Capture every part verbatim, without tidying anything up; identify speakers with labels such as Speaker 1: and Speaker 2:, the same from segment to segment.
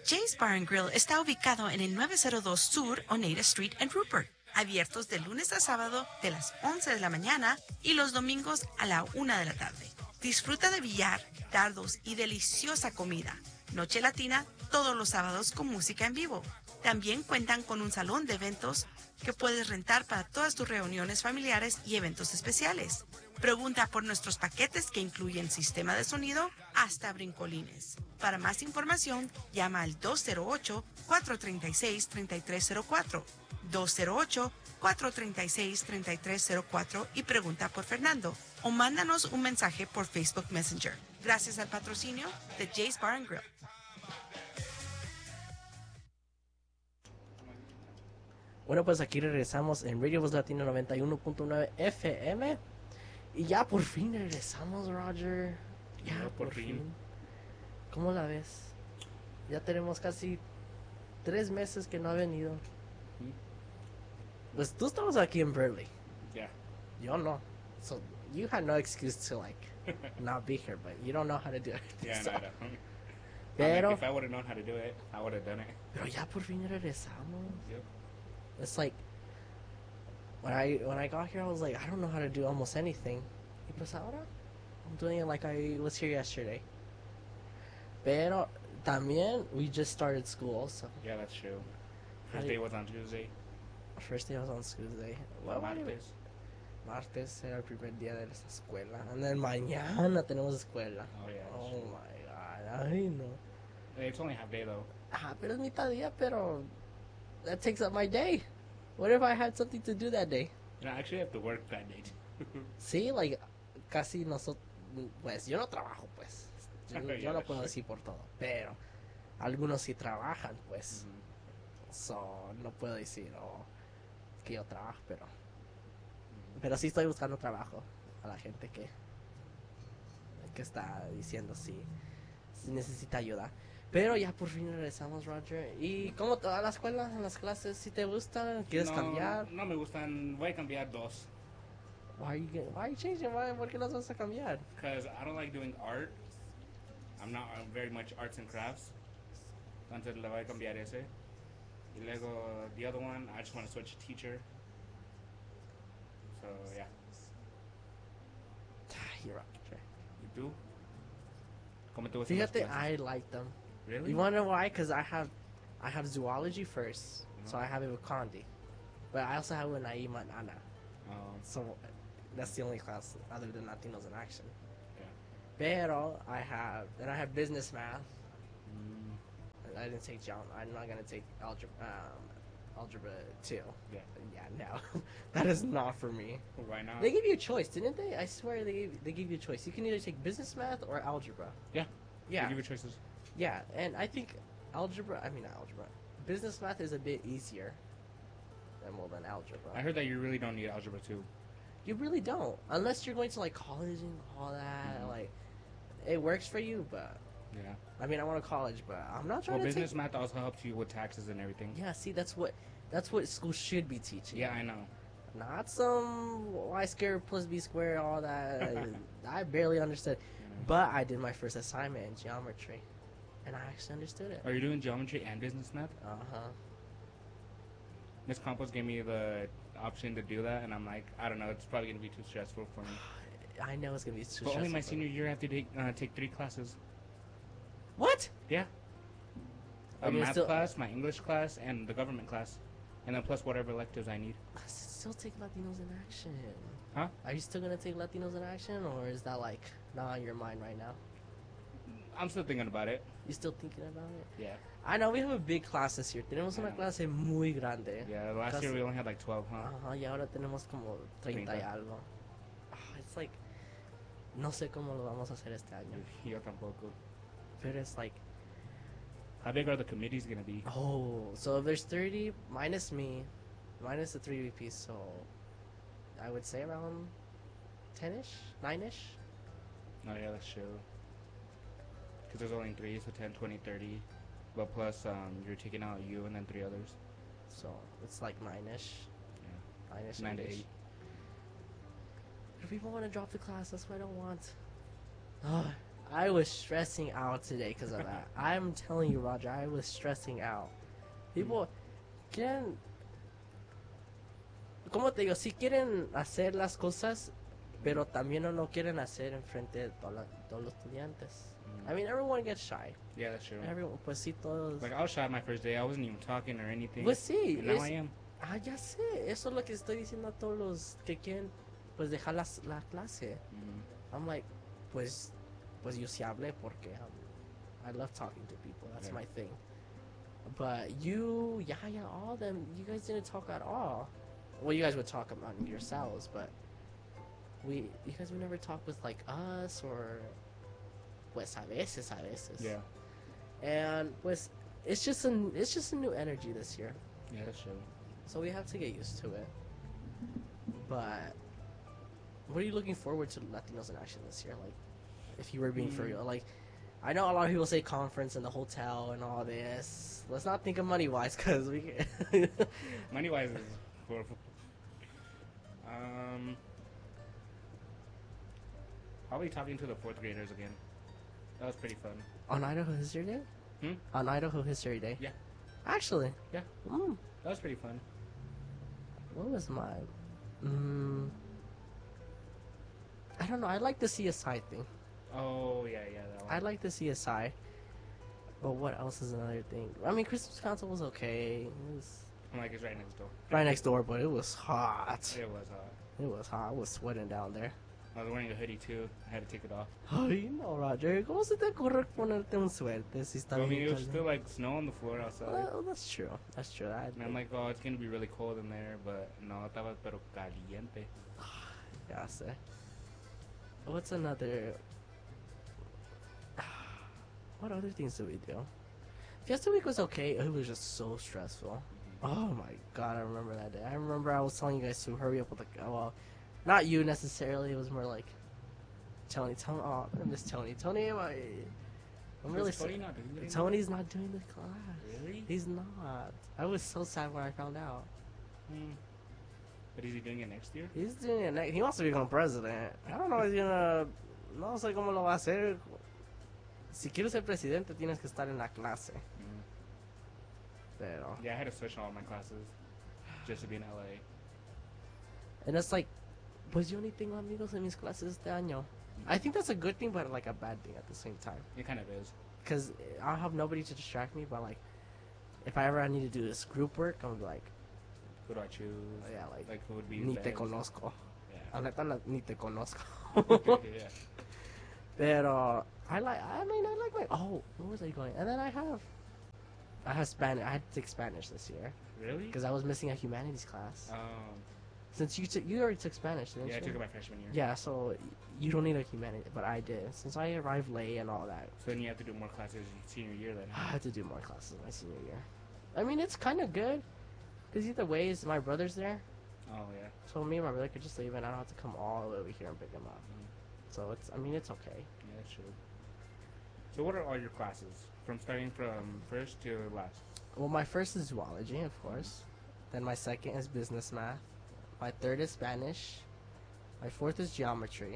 Speaker 1: Jay's Bar and Grill está ubicado en el nueve cero dos Sur Oneida Street en Rupert, abiertos de lunes a sábado de las once de la mañana y los domingos a la una de la tarde. Disfruta de billar, dardos y deliciosa comida. Noche Latina todos los sábados con música en vivo. También cuentan con un salón de eventos que puedes rentar para todas tus reuniones familiares y eventos especiales. Pregunta por nuestros paquetes que incluyen sistema de sonido hasta brincolines. Para más información, llama al dos cero ocho, cuatro tres seis, tres tres cero cuatro, dos cero ocho, cuatro tres seis, tres tres cero cuatro y pregunta por Fernando o mándanos un mensaje por Facebook Messenger. Gracias al patrocinio de Jay's Bar and Grill.
Speaker 2: Bueno, pues aquí regresamos en Radio Voz Latino noventa y uno punto nueve F M. Y ya por fin regresamos, Roger. Ya
Speaker 3: No,
Speaker 2: por,
Speaker 3: por
Speaker 2: fin.
Speaker 3: fin.
Speaker 2: ¿Cómo la ves? Ya tenemos casi tres meses que no ha venido. Pues tú estabas aquí en Burley.
Speaker 3: Yeah.
Speaker 2: Yo no. So you had no excuse to like not be here, but you don't know how to do it.
Speaker 3: Yeah,
Speaker 2: So,
Speaker 3: no, I don't. I'm
Speaker 2: Pero,
Speaker 3: like, if I would have known how to do it, I would have done it.
Speaker 2: pero ya por fin regresamos.
Speaker 3: Yep.
Speaker 2: It's like when I when I got here, I was like, I don't know how to do almost anything. Y pues ahora, I'm doing it like I was here yesterday. Pero también, we just started school, so
Speaker 3: Yeah, that's true.
Speaker 2: How
Speaker 3: First
Speaker 2: do
Speaker 3: day
Speaker 2: you-
Speaker 3: was on Tuesday.
Speaker 2: first day I was on Tuesday. Well, what do you-
Speaker 3: Martes.
Speaker 2: Martes era el primer día de esta escuela. And then mañana tenemos escuela.
Speaker 3: Oh, yeah. that's
Speaker 2: Oh
Speaker 3: true.
Speaker 2: my god, ay no.
Speaker 3: It's only half day though.
Speaker 2: Ah, pero es mitad día, pero that takes up my day. What if I had something to do that day?
Speaker 3: You know, I actually have to work that day. too.
Speaker 2: Sí, like, casi nosotros, pues yo no trabajo, pues. Yo,
Speaker 3: Yeah,
Speaker 2: yo no
Speaker 3: that's
Speaker 2: puedo
Speaker 3: true.
Speaker 2: decir por todo, pero algunos sí trabajan, pues.
Speaker 3: Mhm.
Speaker 2: So, no puedo decir oh, que yo trabajo, pero... Pero sí estoy buscando trabajo a la gente que, que está diciendo si, si necesita ayuda. Pero ya por fin regresamos, Roger. ¿Y cómo te va la escuela, en las clases? ¿Si te gusta? ¿Quieres
Speaker 3: no,
Speaker 2: cambiar?
Speaker 3: No me gustan. Voy a cambiar dos.
Speaker 2: Why are you, get- why are you changing? Why, ¿Por qué las vas a cambiar?
Speaker 3: Because I don't like doing art. I'm not uh, very much arts and crafts. Entonces le voy a cambiar ese. Y luego, the other one, I just want to switch teacher. So, yeah.
Speaker 2: You're right, Roger.
Speaker 3: ¿Y tú? ¿Cómo te gustan las
Speaker 2: Fíjate,
Speaker 3: clases?
Speaker 2: I like them.
Speaker 3: Really?
Speaker 2: You wanna know why? Because I have, I have zoology first, so I have it with Condi, but I also have it with Naima and Ana.
Speaker 3: Um,
Speaker 2: So that's the only class other than Latinos in Action.
Speaker 3: yeah.
Speaker 2: Pero I have, and I have business math.
Speaker 3: Mm,
Speaker 2: I didn't take geom. I'm not gonna take algebra. Um, algebra two.
Speaker 3: yeah.
Speaker 2: Yeah, no, that is not for me.
Speaker 3: Why not?
Speaker 2: They gave you a choice, didn't they? I swear they gave, they gave you a choice. You can either take business math or algebra.
Speaker 3: Yeah.
Speaker 2: Yeah.
Speaker 3: They give you choices.
Speaker 2: Yeah, and I think algebra, I mean not algebra, business math is a bit easier than, well, than algebra.
Speaker 3: I heard that you really don't need algebra too.
Speaker 2: You really don't, unless you're going to like college and all that.
Speaker 3: Mhm.
Speaker 2: Like, it works for you, but
Speaker 3: Yeah.
Speaker 2: I mean, I want to college, but I'm not trying
Speaker 3: Well,
Speaker 2: to
Speaker 3: business
Speaker 2: take.
Speaker 3: math also helps you with taxes and everything.
Speaker 2: Yeah, see, that's what that's what school should be teaching.
Speaker 3: Yeah, I know.
Speaker 2: Not some y squared plus b squared, all that. I barely understood, but I did my first assignment in geometry, and I actually understood it.
Speaker 3: Are you doing geometry and business math?
Speaker 2: Uh huh.
Speaker 3: Miss Campos gave me the option to do that, and I'm like, I don't know, it's probably gonna be too stressful for me.
Speaker 2: I know it's gonna be too
Speaker 3: But only my
Speaker 2: stressful.
Speaker 3: senior year, I have to take uh, take three classes.
Speaker 2: What?
Speaker 3: Yeah.
Speaker 2: Are
Speaker 3: A
Speaker 2: you
Speaker 3: math
Speaker 2: still-
Speaker 3: class, my English class, and the government class, and then plus whatever electives I need.
Speaker 2: I still take Latinos in action.
Speaker 3: Huh?
Speaker 2: Are you still gonna take Latinos in action, or is that like not on your mind right now?
Speaker 3: I'm still thinking about it.
Speaker 2: You still thinking about it?
Speaker 3: Yeah.
Speaker 2: I know we have a big class this year. Tenemos
Speaker 3: I
Speaker 2: una
Speaker 3: know.
Speaker 2: clase muy grande.
Speaker 3: Yeah. Last year
Speaker 2: Casi-
Speaker 3: we only had like twelve, huh?
Speaker 2: Ajá, y ahora tenemos como treinta y
Speaker 3: treinta.
Speaker 2: algo. Ah, it's like, no sé cómo lo vamos a hacer este año.
Speaker 3: Yo tampoco.
Speaker 2: But it's like,
Speaker 3: How big are the committees gonna be?
Speaker 2: oh, so if there's thirty minus me, minus the three V Ps, so I would say around ten-ish, nine-ish.
Speaker 3: Oh yeah, that's true. Because there's only three, so ten, twenty, thirty. But plus, um, you're taking out you and then three others.
Speaker 2: So it's like nine-ish,
Speaker 3: Yeah.
Speaker 2: nine-ish,
Speaker 3: Nine to
Speaker 2: eight-ish.
Speaker 3: eight.
Speaker 2: If people want to drop the class, that's what I don't want. Ah, I was stressing out today because of that. I'm telling you, Roger, I was stressing out. People quieren, ¿cómo te digo? Sí quieren hacer las cosas, pero también no lo quieren hacer en frente de toda la- todos los estudiantes.
Speaker 3: Mm.
Speaker 2: I mean, everyone gets shy.
Speaker 3: Yeah, that's true.
Speaker 2: Everyone, pues sí, todos.
Speaker 3: Like, I was shy my first day. I wasn't even talking or anything.
Speaker 2: Pues sí,
Speaker 3: And now
Speaker 2: es-
Speaker 3: I am.
Speaker 2: Ah, ya sé, eso es lo que estoy diciendo a todos los que quieren, pues, dejar las- la clase.
Speaker 3: Mm.
Speaker 2: I'm like, pues, pues yo sí hablé porque um, I love talking to people. That's
Speaker 3: Yeah.
Speaker 2: my thing. But you, yeah, yeah, all of them, you guys didn't talk at all. Well, you guys would talk among yourselves, but we, you guys would never talk with like us or, pues a veces, a veces.
Speaker 3: Yeah.
Speaker 2: And pues, it's just an, it's just a new energy this year.
Speaker 3: Yeah, that's true.
Speaker 2: So we have to get used to it. But what are you looking forward to Latinos in Action this year? Like, if you were being for
Speaker 3: Mm.
Speaker 2: real, like, I know a lot of people say conference and the hotel and all this. Let's not think of money wise, cause we.
Speaker 3: Money wise is horrible. Um, probably talking to the fourth graders again. That was pretty fun.
Speaker 2: On Idaho History Day.
Speaker 3: Hmm?
Speaker 2: On Idaho History Day.
Speaker 3: Yeah.
Speaker 2: Actually.
Speaker 3: Yeah.
Speaker 2: Mm,
Speaker 3: That was pretty fun.
Speaker 2: what was mine? Mm, I don't know. I like the C S I thing.
Speaker 3: Oh yeah, yeah. That one.
Speaker 2: I like the C S I. But what else is another thing? I mean, Christmas Council was okay. It was
Speaker 3: I'm like, it's right next door.
Speaker 2: right next door, but it was hot.
Speaker 3: It was hot.
Speaker 2: It was hot. I was sweating down there.
Speaker 3: I was wearing a hoodie too. I had to take it off.
Speaker 2: Ay, no, Roger. ¿Cómo se te ocurre ponerte un suerte si está
Speaker 3: I mean,
Speaker 2: bien
Speaker 3: it was
Speaker 2: caliente?
Speaker 3: still like snow on the floor outside.
Speaker 2: Well, that's true. That's true. I,
Speaker 3: And I'm like, oh, it's gonna be really cold in there, but no, estaba pero caliente.
Speaker 2: ya sé. What's another... What other things did we do? Fiesta Week was okay. It was just so stressful. Oh my god, I remember that day. I remember I was telling you guys to hurry up with the... Well, not you necessarily. It was more like... Tony, Tony, oh, I miss Tony. Tony, am I... I'm really
Speaker 3: Was Tony
Speaker 2: sad.
Speaker 3: not doing it
Speaker 2: Tony's not doing the class.
Speaker 3: Really?
Speaker 2: He's not. I was so sad when I found out.
Speaker 3: Hmm. But is he doing it next year?
Speaker 2: He's doing it next. He wants to become president. I don't know if he's gonna... No sé cómo lo va a hacer. Si quieres ser presidente, tienes que estar en la clase.
Speaker 3: Mm.
Speaker 2: Pero...
Speaker 3: Yeah, I had to switch all my classes just to be in L A.
Speaker 2: And it's like, pues yo ni tengo amigos en mis clases este año. I think that's a good thing, but like a bad thing at the same time.
Speaker 3: It kind of is.
Speaker 2: Because I'll have nobody to distract me, but like, if I ever need to do this group work, I'm gonna be like,
Speaker 3: Who do I choose?
Speaker 2: yeah, like,
Speaker 3: Like, who would be
Speaker 2: ni
Speaker 3: the
Speaker 2: te
Speaker 3: best?
Speaker 2: conozco.
Speaker 3: Yeah.
Speaker 2: La neta, na- ni te conozco.
Speaker 3: yeah.
Speaker 2: Pero I like. I mean, I like my. Oh, where was I going? And then I have. I have Spanish. I had to take Spanish this year
Speaker 3: Really?
Speaker 2: because I was missing a humanities class.
Speaker 3: Um,
Speaker 2: Since you took, you already took Spanish, didn't
Speaker 3: yeah, I
Speaker 2: you?
Speaker 3: took it my freshman year.
Speaker 2: Yeah, so you don't need a humanities, but I did. Since I arrived late and all that,
Speaker 3: So then you have to do more classes senior year then.
Speaker 2: I had to do more classes my senior year. I mean, it's kind of good because either way, is my brother's there,
Speaker 3: Oh, yeah.
Speaker 2: so me and my brother could just leave, and I don't have to come all the way over here and pick him up.
Speaker 3: Mhm.
Speaker 2: So it's. I mean, it's okay.
Speaker 3: Yeah, that's true. So what are all your classes? From starting from first to last?
Speaker 2: Well, my first is zoology, of course. Then my second is business math. My third is Spanish. My fourth is geometry.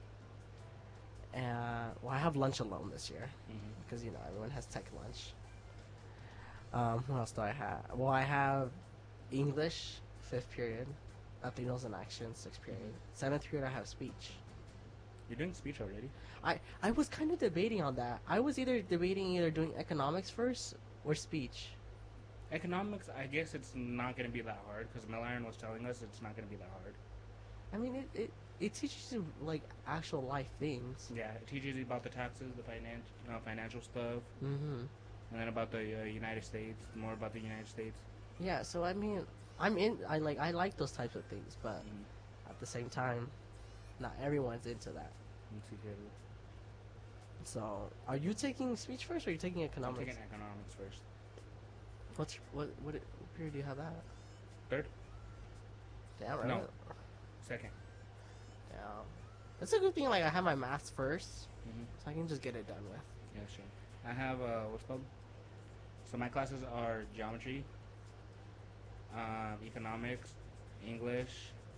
Speaker 2: And well, I have lunch alone this year
Speaker 3: Mm-hmm.
Speaker 2: because you know everyone has tech lunch. Um, what else do I have? Well, I have English, fifth period. Latinos in Action, sixth period. Seventh period, I have speech.
Speaker 3: You're doing speech already?
Speaker 2: I I was kind of debating on that. I was either debating either doing economics first or speech.
Speaker 3: Economics, I guess it's not going to be that hard because Milliron was telling us it's not going to be that hard.
Speaker 2: I mean, it, it, it teaches you, like, actual life things.
Speaker 3: Yeah, it teaches you about the taxes, the finan- uh, financial stuff,
Speaker 2: Mm-hmm.
Speaker 3: and then about the uh, United States, more about the United States.
Speaker 2: Yeah, so, I mean, I'm in, I like, I like those types of things, but
Speaker 3: Mm-hmm.
Speaker 2: at the same time, not everyone's into that.
Speaker 3: Let's see here.
Speaker 2: So, are you taking speech first, or are you taking
Speaker 3: I'm
Speaker 2: economics?
Speaker 3: taking economics first.
Speaker 2: What's, what, what, what period do you have that?
Speaker 3: Third?
Speaker 2: Damn, right?
Speaker 3: No. Second.
Speaker 2: Yeah. It's a good thing, like, I have my maths first,
Speaker 3: Mm-hmm.
Speaker 2: so I can just get it done with.
Speaker 3: Yeah, sure. I have, uh, what's it called? So my classes are geometry, um, economics, English,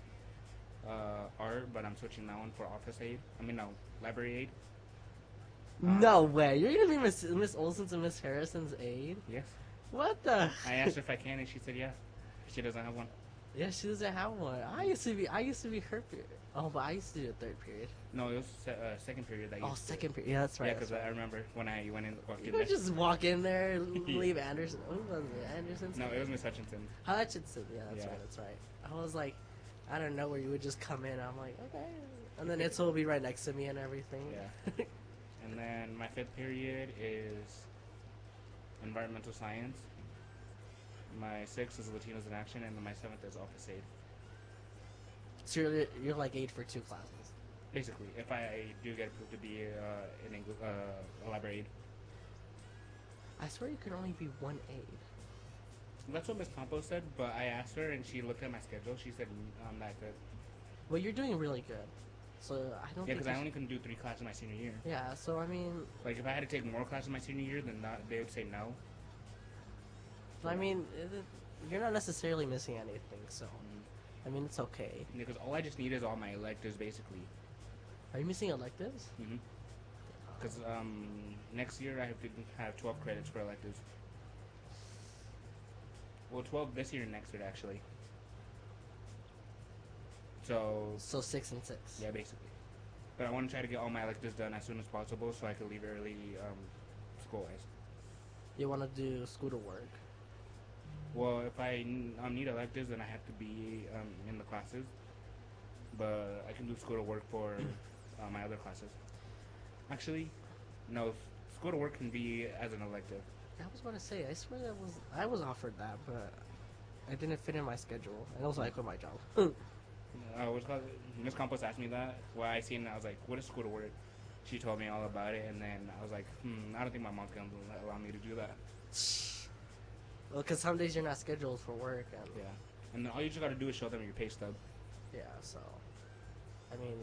Speaker 3: uh, art, but I'm switching that one for office aid. I mean, no, library aid.
Speaker 2: No way. You're gonna be Miss Miss Olsen's and Miss Harrison's aide?
Speaker 3: Yes.
Speaker 2: What the?
Speaker 3: I asked her if I can, and she said yeah. She doesn't have one.
Speaker 2: Yeah, she doesn't have one. I used to be. I used to be her period. Oh, but I used to do a third period.
Speaker 3: No, it was se- uh, second period. That
Speaker 2: Oh,
Speaker 3: used to-
Speaker 2: second period. Yeah, that's right.
Speaker 3: Yeah,
Speaker 2: that's
Speaker 3: because
Speaker 2: right.
Speaker 3: I remember when I went in, walked
Speaker 2: You
Speaker 3: in
Speaker 2: would
Speaker 3: there.
Speaker 2: just walk in there, leave Anderson. Who was it? Anderson?
Speaker 3: No, it was Miss Hutchinson.
Speaker 2: Hutchinson. Yeah, that's
Speaker 3: Yeah.
Speaker 2: right. That's right. I was like, I don't know where you would just come in. I'm like, okay. And then Itzel will be right next to me and everything.
Speaker 3: Yeah. And then my fifth period is environmental science. My sixth is Latinos in Action, and then my seventh is office aid.
Speaker 2: So you're, you're like eight for two classes.
Speaker 3: Basically, if I do get approved to be uh, an English, uh, a library aide.
Speaker 2: I swear you could only be one aide.
Speaker 3: That's what Miss Campos said, but I asked her, and she looked at my schedule. She said "Mm, I'm that good.
Speaker 2: Well, you're doing really good. So I don't
Speaker 3: Yeah,
Speaker 2: think.
Speaker 3: because
Speaker 2: you
Speaker 3: I
Speaker 2: should-
Speaker 3: only can do three classes my senior year.
Speaker 2: Yeah. So I mean,
Speaker 3: Like, if I had to take more classes my senior year, then not, they would say no.
Speaker 2: I mean, it, it- you're not necessarily missing anything. So I mean, it's okay.
Speaker 3: Because all I just need is all my electives, basically.
Speaker 2: Are you missing electives?
Speaker 3: Because um, next year I have to have twelve credits for electives. Well, twelve this year and next year, actually. So,
Speaker 2: So six and six.
Speaker 3: yeah, basically. But I want to try to get all my electives done as soon as possible so I can leave early um, school-wise.
Speaker 2: You want to do scooter work?
Speaker 3: Well, if I n- um, need electives, then I have to be um, in the classes. But I can do school to work for uh, my other classes. Actually, no, school to work can be as an elective.
Speaker 2: I was going to say. I swear that was. I was offered that, but I didn't fit in my schedule, and also I quit my job.
Speaker 3: Uh, what's it called? Miss Campos asked me that. Well, I seen it. I was like, "What is school to work?" She told me all about it, and then I was like, "Hmm, I don't think my mom's gonna allow me to do that."
Speaker 2: Well, because some days you're not scheduled for work, and
Speaker 3: Yeah, and then all you just gotta do is show them your pay stub.
Speaker 2: yeah. So, I mean,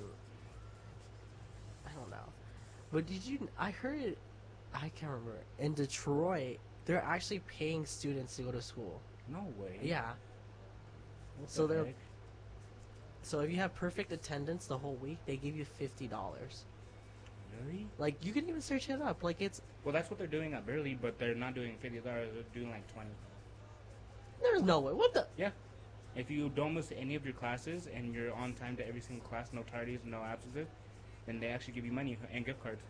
Speaker 2: I don't know. But did you? I heard. I can't remember. In Detroit, they're actually paying students to go to school.
Speaker 3: No way.
Speaker 2: Yeah.
Speaker 3: What
Speaker 2: So
Speaker 3: the
Speaker 2: they're-
Speaker 3: heck?
Speaker 2: So if you have perfect attendance the whole week, they give you fifty dollars.
Speaker 3: Really?
Speaker 2: Like you can even search it up. Like it's
Speaker 3: Well, that's what they're doing at Burley, but they're not doing fifty dollars. They're doing like twenty.
Speaker 2: there's no way. What the?
Speaker 3: Yeah. If you don't miss any of your classes and you're on time to every single class, no tardies, no absences, then they actually give you money and gift cards.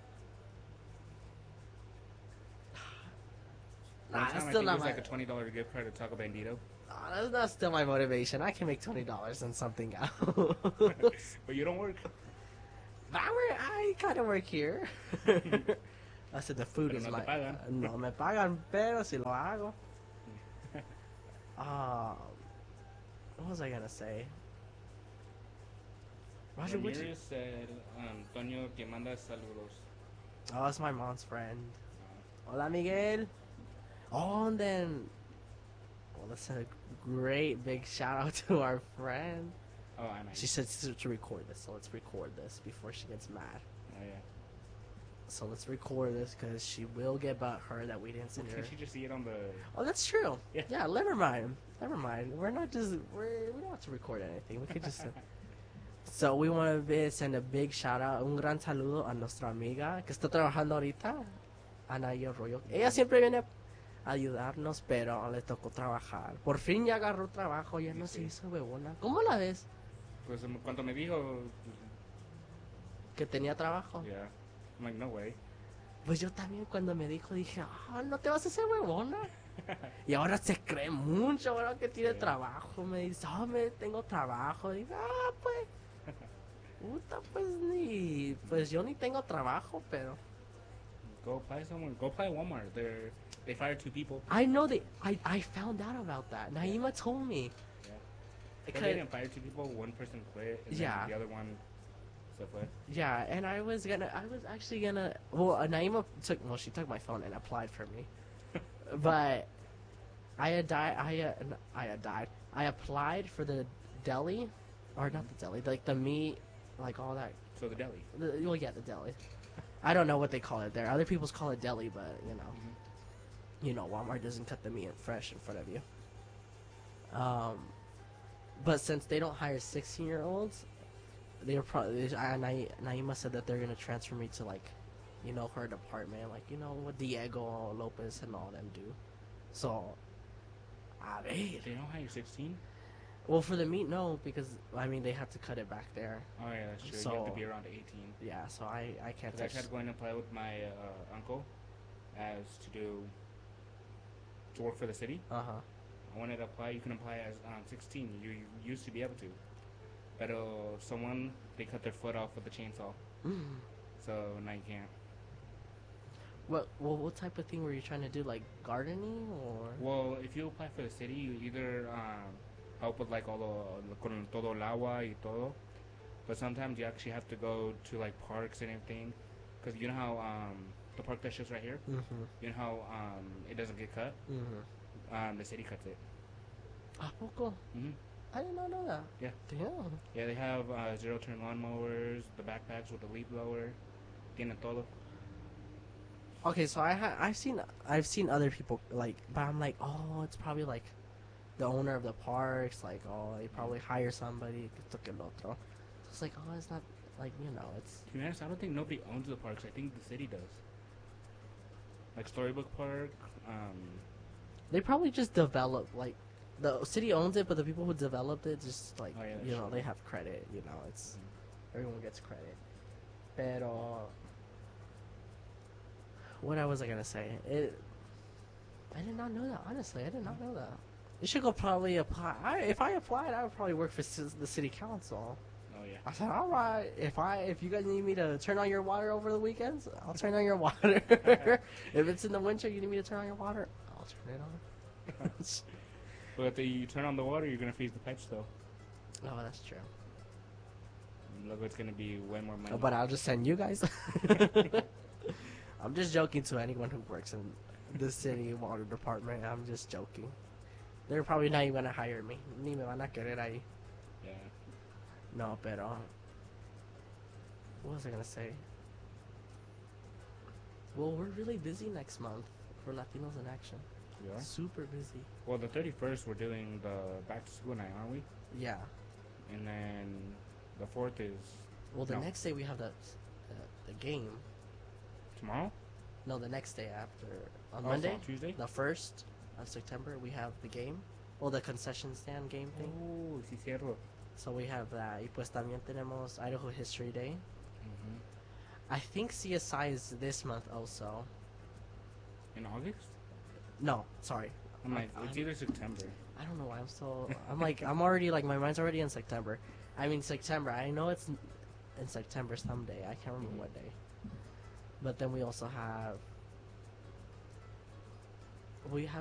Speaker 2: Nah,
Speaker 3: One
Speaker 2: that's
Speaker 3: time, I
Speaker 2: still
Speaker 3: think
Speaker 2: not
Speaker 3: it was
Speaker 2: my.
Speaker 3: like a twenty dollar gift card to Taco Bandito.
Speaker 2: Nah, that's not still my motivation. I can make twenty dollars and something else.
Speaker 3: But you don't work.
Speaker 2: But I work. I kind of work here. I said the food
Speaker 3: Pero
Speaker 2: is
Speaker 3: no
Speaker 2: my.
Speaker 3: te pagan.
Speaker 2: uh, no me pagan, pero si lo hago. Um, what was I gonna say? Roger, what you?
Speaker 3: Ramirez said, um, Toño que manda saludos.
Speaker 2: Oh, it's my mom's friend. Hola, Miguel. Oh, and then. Well, that's a great big shout out to our friend.
Speaker 3: Oh, I might.
Speaker 2: She said to, to record this, so let's record this before she gets mad.
Speaker 3: Oh, yeah.
Speaker 2: So let's record this because she will get butthurt that we didn't send her.
Speaker 3: Can't you just see it on the...
Speaker 2: Oh, that's true.
Speaker 3: Yeah.
Speaker 2: Yeah, never mind. Never mind. We're not just we're we don't have to record anything. We could just. Uh, so we want to send a big shout out, un gran saludo a nuestra amiga que está trabajando ahorita, Anaya Arroyo. Ella siempre viene a ayudarnos, pero le tocó trabajar. Por fin ya agarró trabajo, ya no se
Speaker 3: Sí.
Speaker 2: hizo huevona. ¿Cómo la ves?
Speaker 3: Pues um, cuando me dijo...
Speaker 2: Que tenía trabajo.
Speaker 3: Yeah. I'm like, no way.
Speaker 2: Pues yo también cuando me dijo dije, ah, no te vas a hacer huevona. Y ahora se cree mucho, ahora que tiene
Speaker 3: Sí.
Speaker 2: trabajo. Me dice, ah, me tengo trabajo. Digo, ah, pues. Puta, pues ni. Pues yo ni tengo trabajo, pero.
Speaker 3: Go apply somewhere. Go apply at Walmart. They're, they fired two people.
Speaker 2: I know that. I, I found out about that. Naima told me.
Speaker 3: Yeah. Well,
Speaker 2: Because,
Speaker 3: they didn't fire two people. One person quit. And
Speaker 2: Yeah.
Speaker 3: then the other one se fue.
Speaker 2: yeah, and I was gonna. I was actually gonna. Well, uh, Naima took. Well, she took my phone and applied for me. But I had died. I had, I had died. I applied for the deli, or not the deli, like the meat, like all that.
Speaker 3: So the deli.
Speaker 2: The, well, yeah, the deli. I don't know what they call it there. Other people's call it deli, but you know, you know, Walmart doesn't cut the meat fresh in front of you. Um, but since they don't hire sixteen-year-olds, they're probably. I, Na- Naima said that they're gonna transfer me to like you know, her department, like, you know, what Diego Lopez and all them do. So, I mean,
Speaker 3: They don't hire sixteen?
Speaker 2: well, for the meet, no, because, I mean, they have to cut it back there.
Speaker 3: Oh, yeah, that's true. You
Speaker 2: So-
Speaker 3: have to be around eighteen.
Speaker 2: Yeah, so I, I can't
Speaker 3: Because I
Speaker 2: touch.
Speaker 3: tried going to play with my uh, uncle as to do, to work for the city.
Speaker 2: Uh-huh.
Speaker 3: I wanted to apply. You can apply as um, sixteen. You, you used to be able to. But uh, someone, they cut their foot off with a chainsaw.
Speaker 2: Mm.
Speaker 3: So now you can't.
Speaker 2: What, well, what type of thing were you trying to do? Like gardening or?
Speaker 3: Well, if you apply for the city, you either um, help with like all the con todo el agua y todo, but sometimes you actually have to go to like parks and everything, because you know how um, the park that's just right here,
Speaker 2: Mm-hmm.
Speaker 3: you know how um, it doesn't get cut,
Speaker 2: Mm-hmm.
Speaker 3: um, the city cuts it.
Speaker 2: Ah, poco?
Speaker 3: hmm
Speaker 2: I did not know that.
Speaker 3: Yeah.
Speaker 2: Damn.
Speaker 3: Yeah, they have uh, zero turn lawnmowers, the backpacks with the leaf blower, tienen todo.
Speaker 2: Okay, so I ha- I've seen I've seen other people like, but I'm like, oh, it's probably like the owner of the parks, like, oh, they probably hire somebody que toque el otro. So it's like, oh, it's not like, you know, it's
Speaker 3: To be honest, I don't think nobody owns the parks. I think the city does. Like Storybook Park, um,
Speaker 2: they probably just develop like the city owns it, but the people who developed it just like
Speaker 3: Oh, yeah, that's
Speaker 2: you know
Speaker 3: true.
Speaker 2: they have credit. You know, it's everyone gets credit. Pero what I was I gonna say? It. I did not know that. Honestly, I did not know that. You should go probably apply. I, if I applied, I would probably work for ci- the city council.
Speaker 3: oh yeah.
Speaker 2: I said, all right. If I if you guys need me to turn on your water over the weekends, I'll turn on your water. If it's in the winter, you need me to turn on your water, I'll turn it on.
Speaker 3: But if you turn on the water, you're gonna freeze the pipes though.
Speaker 2: Oh, that's true.
Speaker 3: Look, it's gonna be way more money.
Speaker 2: Oh, but I'll just send you guys. I'm just joking to anyone who works in the city water department. I'm just joking. They're probably not even gonna hire me. Ni me van a querer ahí.
Speaker 3: yeah.
Speaker 2: No, pero. What was I gonna say? Well, we're really busy next month for Latinos in Action.
Speaker 3: We are.
Speaker 2: Super busy.
Speaker 3: Well, the thirty-first we're doing the back to school night, aren't we?
Speaker 2: Yeah.
Speaker 3: And then the fourth is
Speaker 2: Well, the
Speaker 3: No.
Speaker 2: next day we have the, the the game.
Speaker 3: tomorrow.
Speaker 2: No, the next day after on
Speaker 3: Oh,
Speaker 2: Monday,
Speaker 3: so on Tuesday.
Speaker 2: the first of September, we have the game. Well, the concession stand game thing.
Speaker 3: Oh, sí cierto.
Speaker 2: So we have that. Y pues también tenemos Idaho History Day.
Speaker 3: hmm
Speaker 2: I think C S I is this month also.
Speaker 3: In August.
Speaker 2: No, sorry.
Speaker 3: I'm like,
Speaker 2: I-
Speaker 3: it's either September.
Speaker 2: I don't know why I'm still. I'm like, I'm already like, my mind's already in September. I mean, September. I know it's in in September someday. I can't remember
Speaker 3: Mhm.
Speaker 2: what day. But then we also have. We have